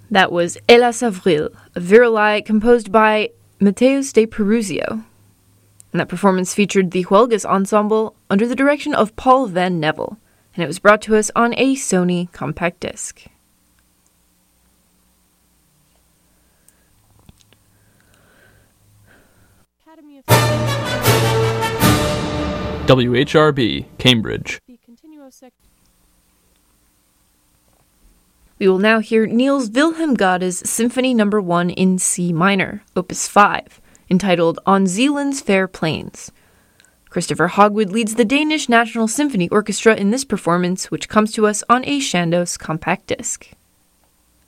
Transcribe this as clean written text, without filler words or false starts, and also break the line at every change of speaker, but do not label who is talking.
That was Hélas Avril, a virelai composed by Mateus de Peruzio. And that performance featured the Huelgas Ensemble under the direction of Paul Van Neville, and it was brought to us on a Sony compact disc.
WHRB, Cambridge.
We will now hear Niels Wilhelm Gade's Symphony No. 1 in C minor, Opus 5, entitled On Zealand's Fair Plains. Christopher Hogwood leads the Danish National Symphony Orchestra in this performance, which comes to us on a Chandos compact disc.